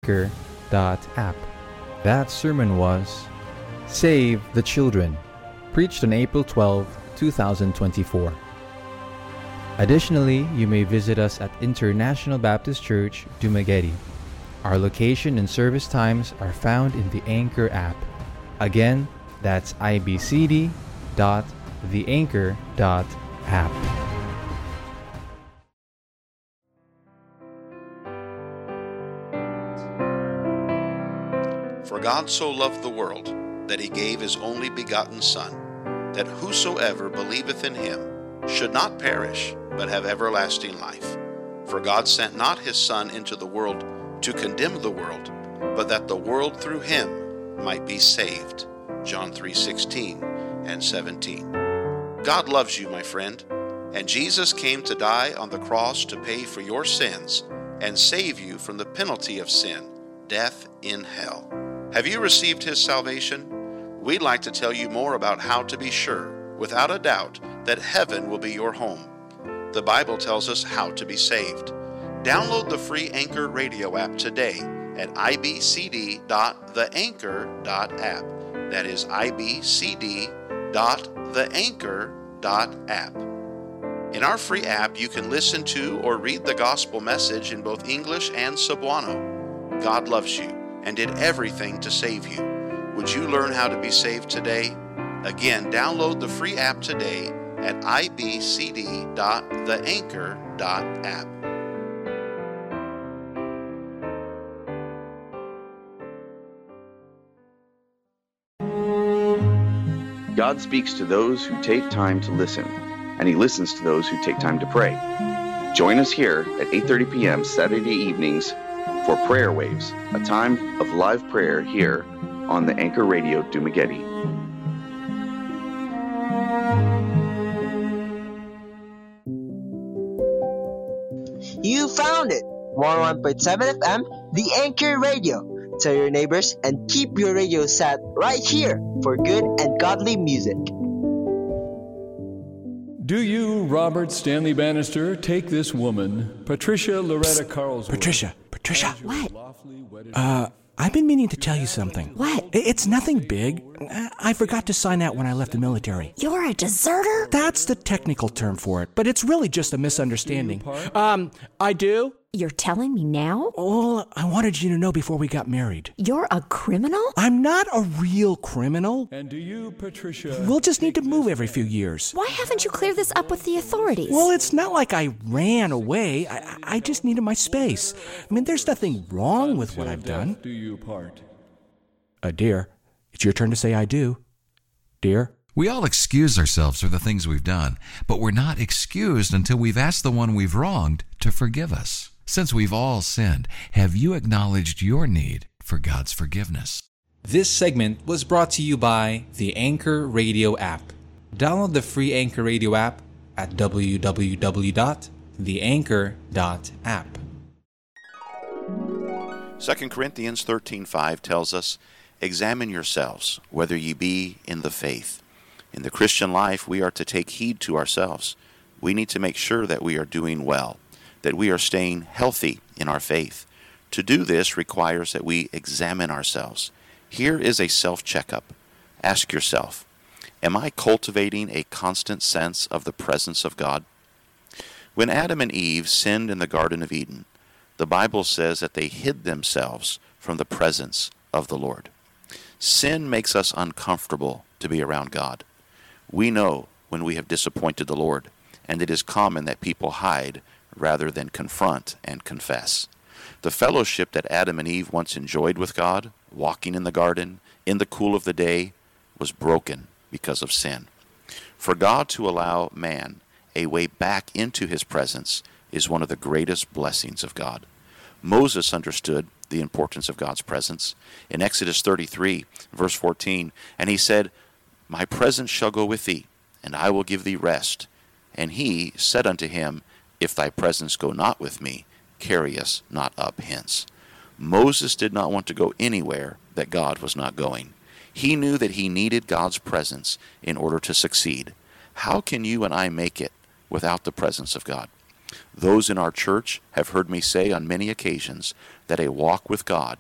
theanchor.app. That sermon was Save the Children, preached on April 12, 2024. Additionally, you may visit us at International Baptist Church, Dumaguete. Our location and service times are found in the Anchor app. Again, that's ibcd.theanchor.app. For God so loved the world, that he gave his only begotten Son, that whosoever believeth in him should not perish, but have everlasting life. For God sent not his Son into the world to condemn the world, but that the world through him might be saved. John 3:16 and 17. God loves you, my friend, and Jesus came to die on the cross to pay for your sins and save you from the penalty of sin, death in hell. Have you received his salvation? We'd like to tell you more about how to be sure, without a doubt, that heaven will be your home. The Bible tells us how to be saved. Download the free Anchor radio app today at ibcd.theanchor.app. That is ibcd.theanchor.app. In our free app, you can listen to or read the gospel message in both English and Cebuano. God loves you and did everything to save you. Would you learn how to be saved today? Again, download the free app today at ibcd.theanchor.app. God speaks to those who take time to listen, and he listens to those who take time to pray. Join us here at 8:30 p.m. Saturday evenings for Prayer Waves, a time of live prayer here on the Anchor Radio Dumaguete. You found it! 101.7 FM, the Anchor Radio. Tell your neighbors and keep your radio set right here for good and godly music. Do you, Robert Stanley Bannister, take this woman, Patricia Loretta Carlsworth? Patricia. What? I've been meaning to tell you something. What? It's nothing big. I forgot to sign out when I left the military. You're a deserter? That's the technical term for it, but it's really just a misunderstanding. I do. You're telling me now? Well, I wanted you to know before we got married. You're a criminal? I'm not a real criminal. And do you, Patricia... We'll just need to move every few years. Why haven't you cleared this up with the authorities? Well, it's not like I ran away. I just needed my space. I mean, there's nothing wrong with what I've done. Do you part? Dear, it's your turn to say I do. Dear? We all excuse ourselves for the things we've done, but we're not excused until we've asked the one we've wronged to forgive us. Since we've all sinned, have you acknowledged your need for God's forgiveness? This segment was brought to you by the Anchor Radio app. Download the free Anchor Radio app at www.theanchor.app. 2 Corinthians 13:5 tells us, "Examine yourselves, whether ye be in the faith." In the Christian life, we are to take heed to ourselves. We need to make sure that we are doing well, that we are staying healthy in our faith. To do this requires that we examine ourselves. Here is a self-checkup. Ask yourself, am I cultivating a constant sense of the presence of God? When Adam and Eve sinned in the Garden of Eden, the Bible says that they hid themselves from the presence of the Lord. Sin makes us uncomfortable to be around God. We know when we have disappointed the Lord, and it is common that people hide rather than confront and confess. The fellowship that Adam and Eve once enjoyed with God, walking in the garden, in the cool of the day, was broken because of sin. For God to allow man a way back into his presence is one of the greatest blessings of God. Moses understood the importance of God's presence. In Exodus 33, verse 14, and he said, "My presence shall go with thee, and I will give thee rest. And he said unto him, If thy presence go not with me, carry us not up hence." Moses did not want to go anywhere that God was not going. He knew that he needed God's presence in order to succeed. How can you and I make it without the presence of God? Those in our church have heard me say on many occasions that a walk with God